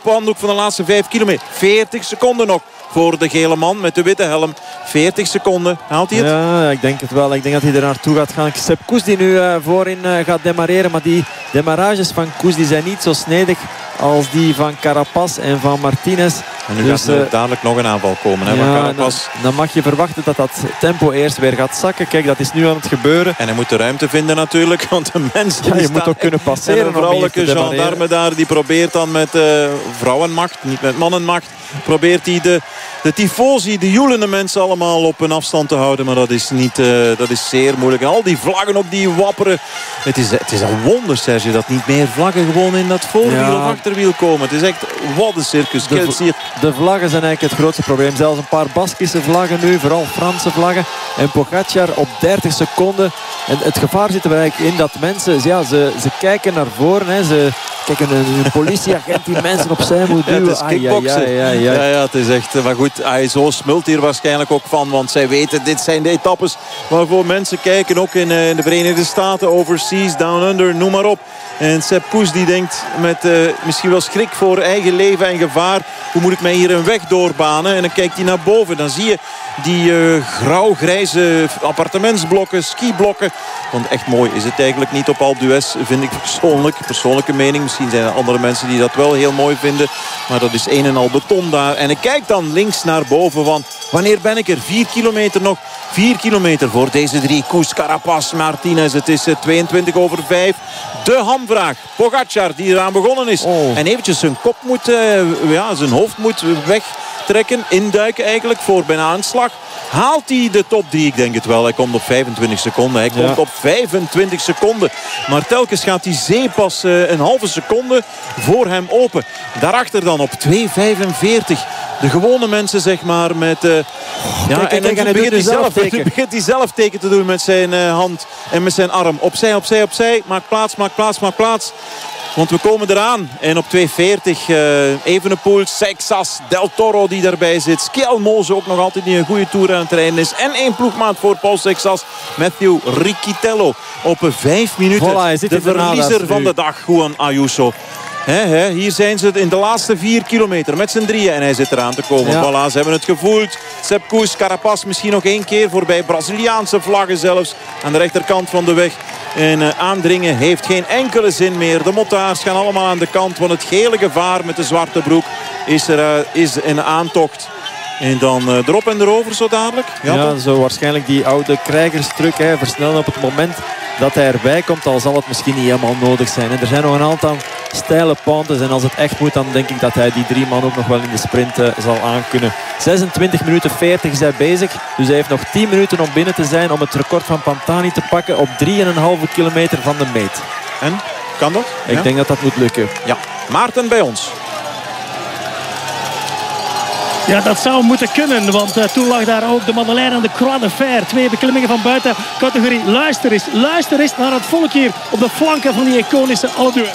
spandoek van de laatste 5 kilometer. 40 seconden nog voor de gele man met de witte helm. 40 seconden. Haalt hij het? Ja, ik denk het wel. Ik denk dat hij er naartoe gaat gaan. Sepp Kuss die nu voorin gaat demareren. Maar die demarages van Kuss die zijn niet zo snedig als die van Carapaz en van Martinez. En nu gaat er dadelijk nog een aanval komen. Hè, van Carapaz. Dan mag je verwachten dat dat tempo eerst weer gaat zakken. Kijk, dat is nu aan het gebeuren. En hij moet de ruimte vinden natuurlijk. Want de mensen die je moet ook kunnen passeren. En een vrouwelijke gendarme daar die probeert dan met vrouwenmacht, niet met mannenmacht, probeert hij de tifosi, de joelende mensen allemaal op een afstand te houden. Maar dat is niet, dat is zeer moeilijk. En al die vlaggen op die wapperen. Het is een wonder, Serge, dat niet meer vlaggen gewoon in dat voorwiel of achterwiel komen. Het is echt, wat een circus. De vlaggen zijn eigenlijk het grootste probleem. Zelfs een paar Baskische vlaggen nu, vooral Franse vlaggen. En Pogacar op 30 seconden. En het gevaar zit er eigenlijk in dat mensen, ze kijken naar voren. Hè. Ze kijken een politieagent die mensen opzij moet duwen. Ja, het is kickboksen. Ja, het is echt, maar goed, zo smult hier waarschijnlijk ook van. Want zij weten, dit zijn de etappes waarvoor mensen kijken. Ook in de Verenigde Staten, overseas, down under, noem maar op. En Sepp Kuss die denkt met misschien wel schrik voor eigen leven en gevaar. Hoe moet ik mij hier een weg doorbanen? En dan kijkt hij naar boven. Dan zie je die grauw-grijze appartementsblokken, skiblokken. Want echt mooi is het eigenlijk niet op Alpe d'Huez, vind ik persoonlijke mening. Misschien zijn er andere mensen die dat wel heel mooi vinden. Maar dat is een en al beton daar. En ik kijk dan links naar boven van wanneer ben ik er? 4 kilometer nog. 4 kilometer voor deze drie. Kuss, Carapaz, Martinez. Het is 22 over 5. De hamvraag. Pogacar die eraan begonnen is. En eventjes zijn kop moet, zijn hoofd moet wegtrekken. Induiken eigenlijk voor bijna een slag. Haalt hij de top 3? Ik denk het wel. Hij komt op 25 seconden. Hij komt op 25 seconden. Maar telkens gaat die zee pas een halve seconde voor hem open. Daarachter dan op 2,45. De gewone mensen zeg maar met... en dan begint hij zelf teken te doen met zijn hand en met zijn arm. Opzij, opzij, opzij. Maak plaats, maak plaats, maak plaats. Want we komen eraan. En op 2.40 Evenepoel, Seixas, Del Toro die daarbij zit. Skjelmose ook nog altijd die een goede toer aan het rijden is. En 1 ploegmaat voor Paul Seixas. Matthew Riccitello op 5 minuten. Voilà, de verliezer van de dag, Juan Ayuso. Hier zijn ze in de laatste 4 kilometer met z'n drieën. En hij zit eraan te komen. Ja. Voilà, ze hebben het gevoeld. Sepp Kuss, Carapaz misschien nog 1 keer voorbij. Braziliaanse vlaggen zelfs aan de rechterkant van de weg. En aandringen heeft geen enkele zin meer. De motards gaan allemaal aan de kant. Want het gele gevaar met de zwarte broek is een aantocht. En dan erop en erover zo dadelijk. Ja, zo waarschijnlijk die oude krijgerstruc. Versnellen op het moment dat hij erbij komt. Al zal het misschien niet helemaal nodig zijn. En er zijn nog een aantal steile pantes. En als het echt moet, dan denk ik dat hij die 3 man ook nog wel in de sprint zal aankunnen. 26 minuten 40 is hij bezig. Dus hij heeft nog 10 minuten om binnen te zijn. Om het record van Pantani te pakken op 3,5 kilometer van de meet. En? Kan dat? Ik denk dat dat moet lukken. Ja. Maarten bij ons. Ja, dat zou moeten kunnen, want toen lag daar ook de Madeleine en de Croix de Fer. 2 beklimmingen van buiten categorie. Luister eens naar het volk hier op de flanken van die iconische Alpe d'Huez.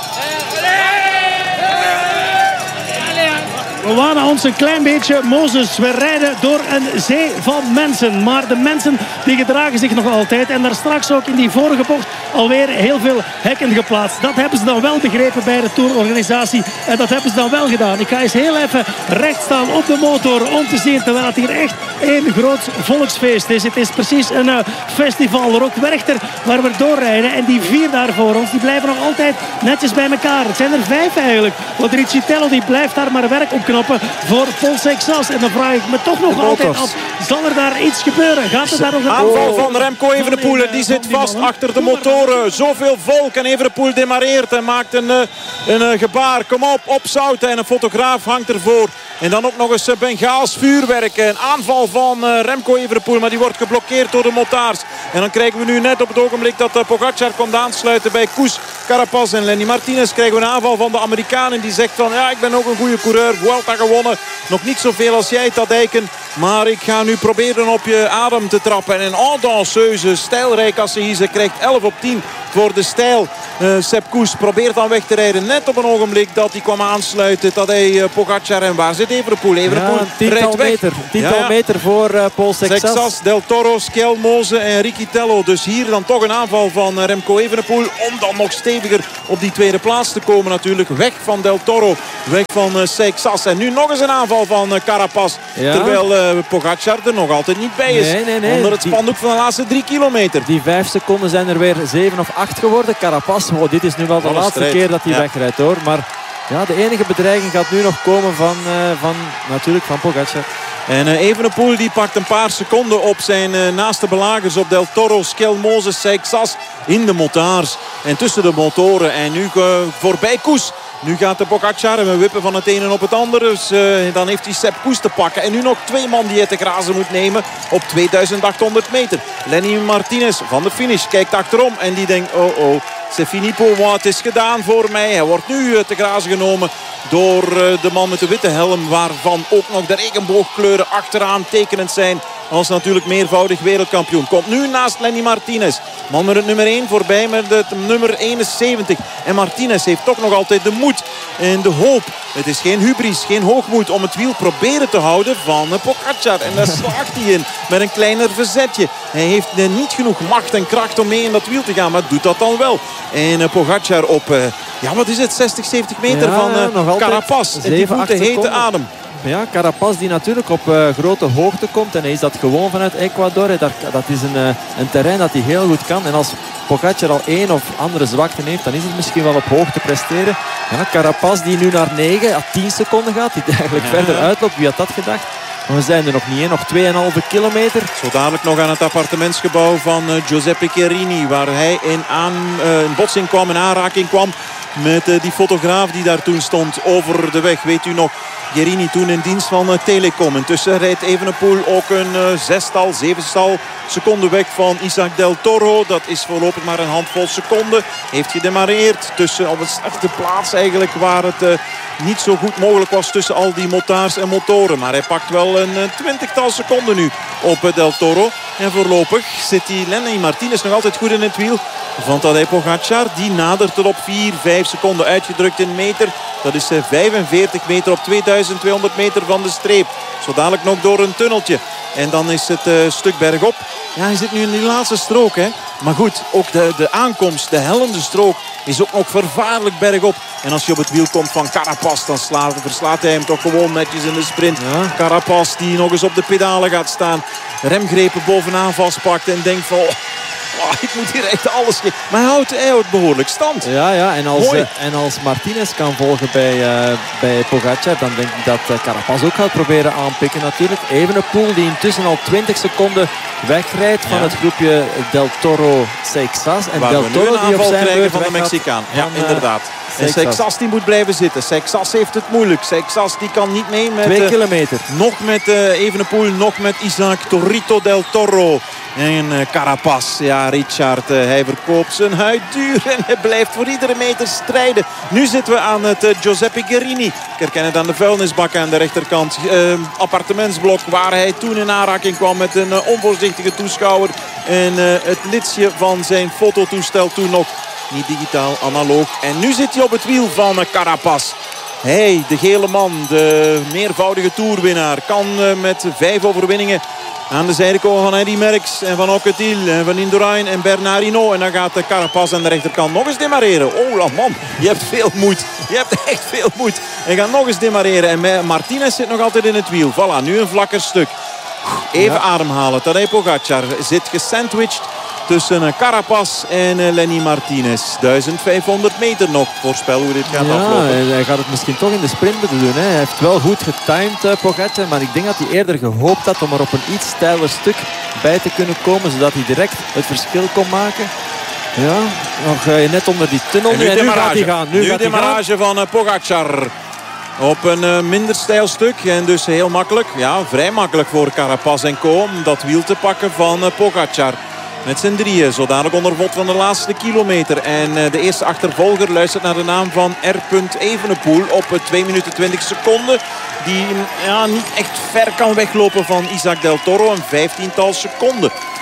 We wanen ons een klein beetje Mozes. We rijden door een zee van mensen. Maar de mensen die gedragen zich nog altijd. En daar straks ook in die vorige bocht alweer heel veel hekken geplaatst. Dat hebben ze dan wel begrepen bij de tourorganisatie. En dat hebben ze dan wel gedaan. Ik ga eens heel even recht staan op de motor om te zien. Terwijl het hier echt een groot volksfeest is. Het is precies een festival. Rock Werchter waar we doorrijden. En die 4 daar voor ons, die blijven nog altijd netjes bij elkaar. Het zijn er 5 eigenlijk. Want Riccitello die blijft daar maar werk opknoppen voor Paul Seixas. En dan vraag ik me toch nog altijd af, zal er daar iets gebeuren? Gaat er daar nog een aanval van Remco Evenepoel? Die zit vast achter de motoren. Zoveel volk en Evenepoel demareert en maakt een gebaar. Kom op, opzouten. En een fotograaf hangt ervoor. En dan ook nog eens Bengaals vuurwerk. Een aanval van Remco Evenepoel. Maar die wordt geblokkeerd door de motards. En dan krijgen we nu net op het ogenblik dat Pogacar komt aansluiten bij Kuss, Carapaz en Lenny Martinez. Krijgen we een aanval van de Amerikanen. Die zegt van, ja, ik ben ook een goede coureur. Vuelta gewonnen. Nog niet zoveel als jij, Tadijken. Maar ik ga nu proberen op je adem te trappen. En een danseuse, stijlrijk Assehise krijgt 11 op 10 voor de stijl. Sepp Kuss probeert dan weg te rijden. Net op een ogenblik dat hij kwam aansluiten. Tadej Pogacar. En waar zit Evenepoel? Evenepoel rijdt weg. Tiental meter voor Paul Seixas. Del Toro, Skjelmose en Riccitello. Dus hier dan toch een aanval van Remco Evenepoel. Om dan nog steviger op die tweede plaats te komen natuurlijk. Weg van Del Toro. Weg van Seixas. En nu nog eens een aanval van Carapaz. Ja. Terwijl Pogacar er nog altijd niet bij is. Nee. Onder het spandoek van de laatste 3 kilometer. Die 5 seconden zijn er weer 7 of 8 geworden. Carapaz, dit is nu wel de laatste keer dat hij wegrijdt hoor. Maar ja, de enige bedreiging gaat nu nog komen van Pogacar. En Evenepoel die pakt een paar seconden op zijn naaste belagers. Op Del Toro, Skjelmose, Seixas in de motards. En tussen de motoren. En nu voorbij Kuss. Nu gaat de Pogacar en we wippen van het ene op het andere. Dus dan heeft hij Sepp Kuss te pakken. En nu nog 2 man die hij te grazen moet nemen op 2800 meter. Lenny Martinez van de finish kijkt achterom. En die denkt, c'est fini pour moi. Het is gedaan voor mij. Hij wordt nu te grazen genomen door de man met de witte helm. Waarvan ook nog de regenboogkleuren achteraan tekenend zijn. Als natuurlijk meervoudig wereldkampioen. Komt nu naast Lenny Martinez. Man met het nummer 1 voorbij met het nummer 71. En Martinez heeft toch nog altijd de moed en de hoop. Het is geen hubris, geen hoogmoed om het wiel proberen te houden van Pogacar. En daar slaagt hij in met een kleiner verzetje. Hij heeft niet genoeg macht en kracht om mee in dat wiel te gaan. Maar doet dat dan wel. En Pogacar op, wat is het, 60, 70 meter van Carapaz. En die voelt de hete adem. Ja, Carapaz die natuurlijk op grote hoogte komt. En hij is dat gewoon vanuit Ecuador. Dat is een terrein dat hij heel goed kan. En als Pogacar al 1 of andere zwakte heeft, dan is het misschien wel op hoogte presteren. Ja, Carapaz die nu naar 9 à 10 seconden gaat. Die eigenlijk verder uitloopt. Wie had dat gedacht? Maar we zijn er nog niet in. Nog 2,5 kilometer. Zo dadelijk nog aan het appartementsgebouw van Giuseppe Chiarini. Waar hij in botsing kwam, in aanraking kwam met die fotograaf die daar toen stond over de weg. Weet u nog? Chiarini toen in dienst van Telecom. Intussen rijdt Evenepoel ook een 6-tal, 7-tal seconden weg van Isaac Del Toro. Dat is voorlopig maar een handvol seconden. Heeft gedemareerd tussen op een slechte plaats eigenlijk waar het niet zo goed mogelijk was tussen al die motards en motoren. Maar hij pakt wel een 20-tal seconden nu op Del Toro. En voorlopig zit die Lenny Martinez nog altijd goed in het wiel van Tadej Pogacar. Die nadert er op 4-5 seconden uitgedrukt in meter. Dat is 45 meter op 2200 meter van de streep. Zo dadelijk nog door een tunneltje. En dan is het stuk bergop. Ja, hij zit nu in die laatste strook. Hè. Maar goed, ook de aankomst, de hellende strook is ook nog vervaarlijk bergop. En als je op het wiel komt van Carapaz, dan verslaat hij hem toch gewoon netjes in de sprint. Ja. Carapaz die nog eens op de pedalen gaat staan. Remgrepen bovenaan vastpakt en denkt van... ik moet hier echt alles geven. Maar hij houdt behoorlijk stand. Ja, en als Martinez kan volgen bij Pogacar, dan denk ik dat Carapaz ook gaat proberen aanpikken natuurlijk. Evenepoel die intussen al 20 seconden wegrijdt van het groepje Del Toro Seixas. En waar Del Toro die op zijn beurt van de Mexicaan. Ja, inderdaad. En Seixas die moet blijven zitten. Seixas heeft het moeilijk. Seixas die kan niet mee met... 2 kilometer. Nog met Evenepoel, nog met Isaac Torito Del Toro. En Carapaz, ja Richard, hij verkoopt zijn huid duur en hij blijft voor iedere meter strijden. Nu zitten we aan het Giuseppe Chiarini. Ik herken het aan de vuilnisbak aan de rechterkant. Appartementsblok waar hij toen in aanraking kwam met een onvoorzichtige toeschouwer. En het litsje van zijn fototoestel toen nog niet digitaal, analoog. En nu zit hij op het wiel van Carapaz. Hij, de gele man, de meervoudige toerwinnaar, kan met 5 overwinningen aan de zijde komen van Eddy Merckx en van Anquetil en van Indurain en Bernard Hinault. En dan gaat de Carapaz aan de rechterkant nog eens demareren. Oh man, je hebt veel moed. Je hebt echt veel moed. En gaat nog eens demareren. En Martinez zit nog altijd in het wiel. Voilà, nu een vlakker stuk. Even ademhalen. Tadej Pogacar zit gesandwiched tussen Carapaz en Lenny Martinez. 1500 meter nog. Voorspel hoe dit gaat aflopen. Hij gaat het misschien toch in de sprint moeten doen. Hè. Hij heeft wel goed getimed, Pogacar. Maar ik denk dat hij eerder gehoopt had om er op een iets steiler stuk bij te kunnen komen. Zodat hij direct het verschil kon maken. Ja, nog net onder die tunnel. En nu gaat hij gaan. Nu gaat de demarrage van Pogacar. Op een minder steil stuk. En dus heel makkelijk. Ja, vrij makkelijk voor Carapaz en co. Om dat wiel te pakken van Pogacar. Met z'n drieën, zo dadelijk onder vod van de laatste kilometer. En de eerste achtervolger luistert naar de naam van R. Evenepoel op 2 minuten 20 seconden. Die niet echt ver kan weglopen van Isaac Del Toro. Een 15-tal seconden.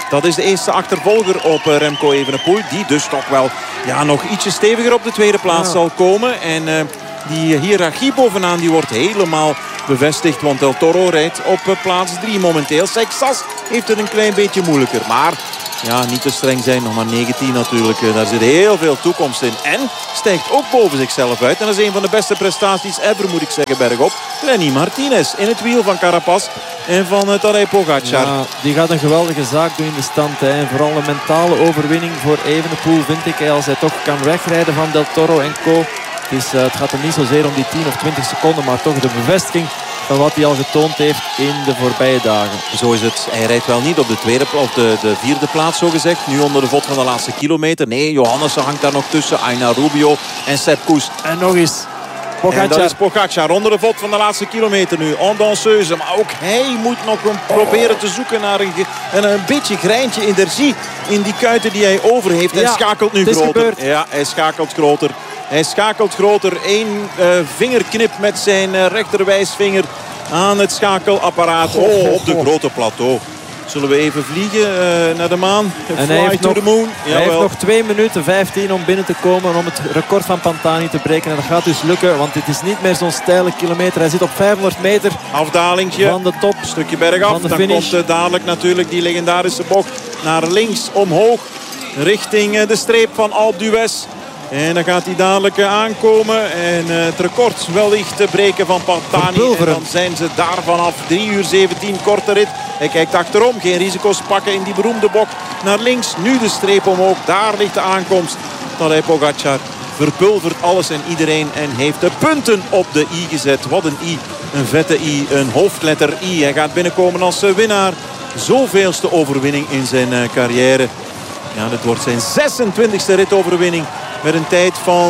Dat is de eerste achtervolger op Remco Evenepoel. Die dus toch wel nog ietsje steviger op de tweede plaats zal komen. En die hiërarchie bovenaan die wordt helemaal bevestigd. Want Del Toro rijdt op plaats 3 momenteel. Seixas heeft het een klein beetje moeilijker. Maar niet te streng zijn. Nog maar 19 natuurlijk. Daar zit heel veel toekomst in. En stijgt ook boven zichzelf uit. En dat is een van de beste prestaties ever, moet ik zeggen, bergop. Lenny Martinez in het wiel van Carapaz en van Tadej Pogacar. Ja, die gaat een geweldige zaak doen in de stand. Hè. En vooral een mentale overwinning voor Evenepoel, vind ik. Als hij toch kan wegrijden van Del Toro en co. Het gaat hem niet zozeer om die 10 of 20 seconden. Maar toch de bevestiging van wat hij al getoond heeft in de voorbije dagen. Zo is het. Hij rijdt wel niet op de tweede of de vierde plaats, zo gezegd. Nu onder de vod van de laatste kilometer. Nee, Johannessen hangt daar nog tussen. Ayna Rubio en Sepp Kuss. En nog eens Pogacar. En dat is Pogacar onder de vod van de laatste kilometer nu. En danseuse. Maar ook hij moet nog proberen te zoeken naar een beetje greintje energie in die kuiten die hij over heeft. Hij schakelt nu groter. Gebeurd. Ja, hij schakelt groter. Hij schakelt groter. 1 vingerknip met zijn rechterwijsvinger aan het schakelapparaat op de grote plateau. Zullen we even vliegen naar de maan? En hij heeft nog 2 minuten 15 om binnen te komen. Om het record van Pantani te breken. En dat gaat dus lukken. Want het is niet meer zo'n steile kilometer. Hij zit op 500 meter. Afdalingje. Van de top. Stukje bergaf. Dan komt dadelijk natuurlijk die legendarische bocht naar links omhoog. Richting de streep van Alpe d'Huez. En dan gaat hij dadelijk aankomen. En het record wellicht te breken van Pantani. En dan zijn ze daar vanaf 3 uur 17 korte rit. Hij kijkt achterom. Geen risico's pakken in die beroemde bocht naar links. Nu de streep omhoog. Daar ligt de aankomst. Tadej Pogacar verpulvert alles en iedereen. En heeft de punten op de I gezet. Wat een I. Een vette I. Een hoofdletter I. Hij gaat binnenkomen als winnaar. Zoveelste overwinning in zijn carrière. Ja, dit wordt zijn 26e ritoverwinning. Met een tijd van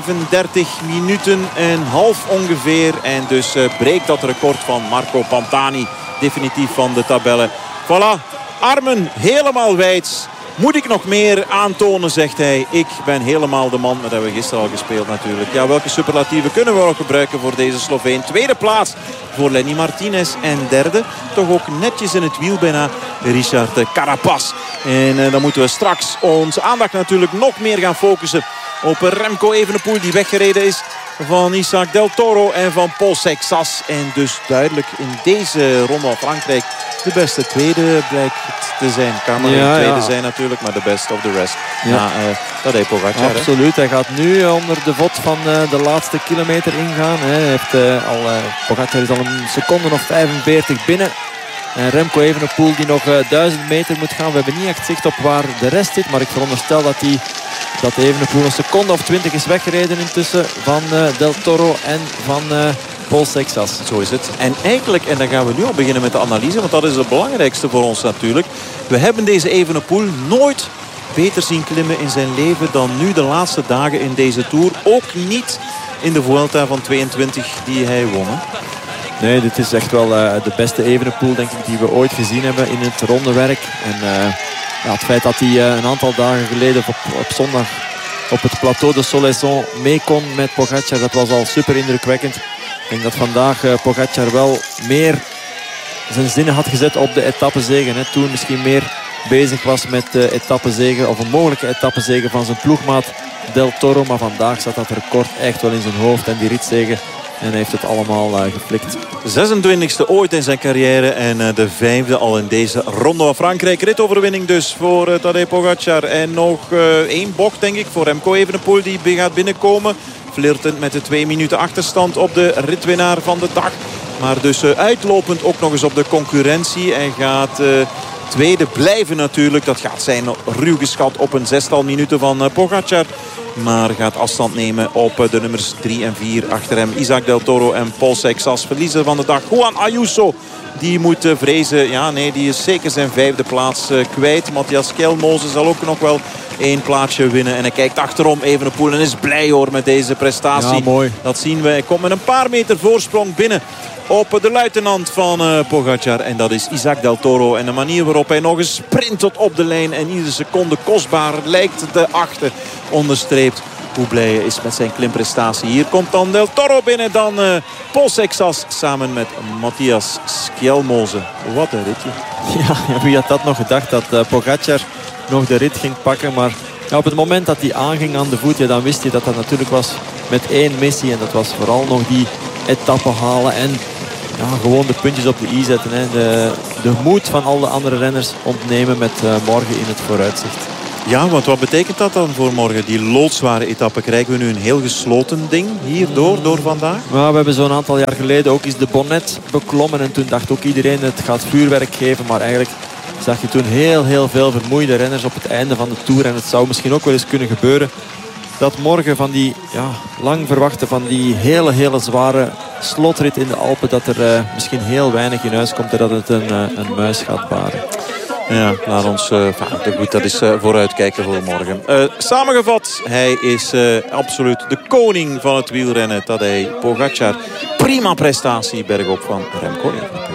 35 minuten en half ongeveer. En dus breekt dat record van Marco Pantani definitief van de tabellen. Voilà, armen helemaal wijd. Moet ik nog meer aantonen, zegt hij. Ik ben helemaal de man. Dat hebben we gisteren al gespeeld natuurlijk. Ja, welke superlatieven kunnen we nog gebruiken voor deze Sloveen? Tweede plaats voor Lenny Martinez. En derde, toch ook netjes in het wiel bijna, Richard Carapaz. En dan moeten we straks onze aandacht natuurlijk nog meer gaan focussen op Remco Evenepoel, die weggereden is van Isaac Del Toro en van Paul Seixas. En dus duidelijk in deze ronde van Frankrijk de beste tweede blijkt te zijn. Kan maar een tweede zijn natuurlijk, maar de best of the rest. Ja. Tadej Pogacar. Absoluut, hij gaat nu onder de vod van de laatste kilometer ingaan. Pogacar is al een seconde of 45 binnen. En Remco Evenepoel die nog 1000 meter moet gaan. We hebben niet echt zicht op waar de rest zit. Maar ik veronderstel dat Evenepoel een seconde of 20 is weggereden intussen van Del Toro en van Paul Seixas. Zo is het. En eigenlijk, en dan gaan we nu al beginnen met de analyse. Want dat is het belangrijkste voor ons natuurlijk. We hebben deze Evenepoel nooit beter zien klimmen in zijn leven dan nu de laatste dagen in deze Tour. Ook niet in de Vuelta van 22 die hij won. Nee, dit is echt wel de beste Evenepoel, denk ik, die we ooit gezien hebben in het rondewerk. En het feit dat hij een aantal dagen geleden op zondag op het plateau de Soleilson mee kon met Pogacar, dat was al super indrukwekkend. Ik denk dat vandaag Pogacar wel meer zijn zinnen had gezet op de etappezegen. Toen misschien meer bezig was met de etappezegen of een mogelijke etappezegen van zijn ploegmaat Del Toro. Maar vandaag zat dat record echt wel in zijn hoofd en die ritzegen. En hij heeft het allemaal geflikt. 26e ooit in zijn carrière. En de 5e al in deze ronde van Frankrijk. Ritoverwinning dus voor Tadej Pogacar. En nog 1 bocht denk ik voor Remco Evenepoel. Die gaat binnenkomen. Flirtend met de 2 minuten achterstand op de ritwinnaar van de dag. Maar dus uitlopend ook nog eens op de concurrentie. En gaat tweede blijven natuurlijk. Dat gaat zijn ruw geschat op een 6-tal minuten van Pogacar. Maar gaat afstand nemen op de nummers 3 en 4 achter hem. Isaac Del Toro en Paul Seixas. Verliezer van de dag Juan Ayuso. Die moet vrezen. Ja, nee, die is zeker zijn 5e plaats kwijt. Matthias Kelmoze zal ook nog wel 1 plaatsje winnen. En hij kijkt achterom Evenepoel en is blij hoor met deze prestatie. Ja, mooi. Dat zien we. Hij komt met een paar meter voorsprong binnen op de luitenant van Pogacar. En dat is Isaac Del Toro. En de manier waarop hij nog eens sprint tot op de lijn. En iedere seconde kostbaar lijkt te achten. Onderstreept hoe blij hij is met zijn klimprestatie. Hier komt dan Del Toro binnen. Dan Paul Seixas samen met Matthias Skjelmose. Wat een ritje. Ja, wie had dat nog gedacht dat Pogačar nog de rit ging pakken. Maar ja, op het moment dat hij aanging aan de voet, ja, dan wist hij dat dat natuurlijk was met één missie. En dat was vooral nog die etappe halen en ja, gewoon de puntjes op de i zetten. Hè. De moed van al de andere renners ontnemen met morgen in het vooruitzicht. Ja, want wat betekent dat dan voor morgen? Die loodzware etappe, krijgen we nu een heel gesloten ding hierdoor, door vandaag? Nou, we hebben zo'n aantal jaar geleden ook eens de Bonnet beklommen. En toen dacht ook iedereen, het gaat vuurwerk geven. Maar eigenlijk zag je toen heel veel vermoeide renners op het einde van de Tour. En het zou misschien ook wel eens kunnen gebeuren dat morgen van die lang verwachte, van die hele zware slotrit in de Alpen, dat er misschien heel weinig in huis komt en dat het een muis gaat baren. Ja, laat ons goed, dat is vooruitkijken voor morgen. Samengevat, hij is absoluut de koning van het wielrennen. Tadej Pogačar. Prima prestatie bergop van Remco Evenepoel.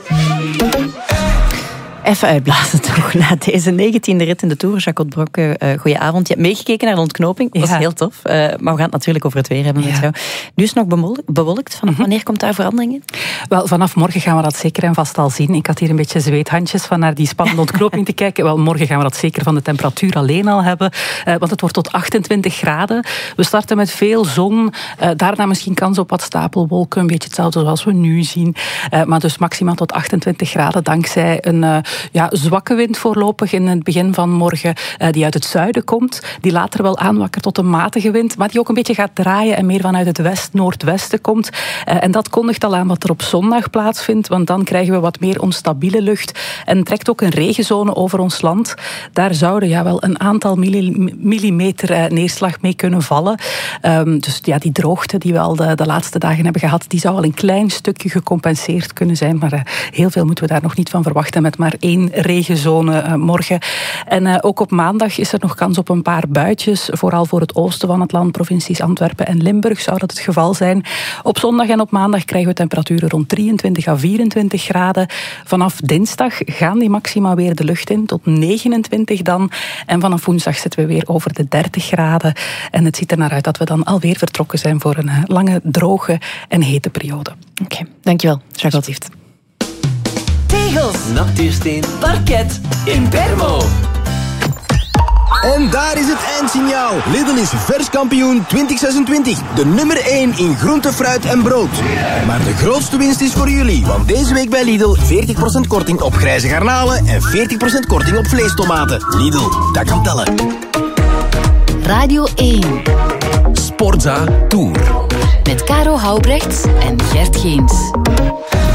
Even uitblazen toch, na deze 19e rit in de Tour. Jacques Brocke, goedenavond. Je hebt meegekeken naar de ontknoping, dat was heel tof. Maar we gaan het natuurlijk over het weer hebben met jou. Nu is het nog bewolkt. Vanaf wanneer komt daar verandering in? Wel, vanaf morgen gaan we dat zeker en vast al zien. Ik had hier een beetje zweethandjes van naar die spannende ontknoping te kijken. Wel, morgen gaan we dat zeker van de temperatuur alleen al hebben. Want het wordt tot 28 graden. We starten met veel zon. Daarna misschien kans op wat stapelwolken. Een beetje hetzelfde zoals we nu zien. Maar dus maximaal tot 28 graden dankzij een zwakke wind voorlopig in het begin van morgen die uit het zuiden komt. Die later wel aanwakkert tot een matige wind, maar die ook een beetje gaat draaien en meer vanuit het west-noordwesten komt. En dat kondigt al aan wat er op zondag plaatsvindt, want dan krijgen we wat meer onstabiele lucht en trekt ook een regenzone over ons land. Daar zouden wel een aantal millimeter neerslag mee kunnen vallen. Dus die droogte die we al de laatste dagen hebben gehad, die zou al een klein stukje gecompenseerd kunnen zijn, maar heel veel moeten we daar nog niet van verwachten met maar 1 regenzone morgen. En ook op maandag is er nog kans op een paar buitjes, vooral voor het oosten van het land, provincies Antwerpen en Limburg zou dat het geval zijn. Op zondag en op maandag krijgen we temperaturen rond 23 à 24 graden. Vanaf dinsdag gaan die maxima weer de lucht in, tot 29 dan. En vanaf woensdag zitten we weer over de 30 graden. En het ziet er naar uit dat we dan alweer vertrokken zijn voor een lange, droge en hete periode. Oké, dankjewel. Jacques. Tegels, natuursteen, parket, Impermo. En daar is het eindsignaal. Lidl is vers kampioen 2026. De nummer 1 in groente, fruit en brood. Maar de grootste winst is voor jullie. Want deze week bij Lidl 40% korting op grijze garnalen en 40% korting op vleestomaten. Lidl, dat kan tellen. Radio 1. Sportza Tour. Met Caro Houbrechts en Gert Geens.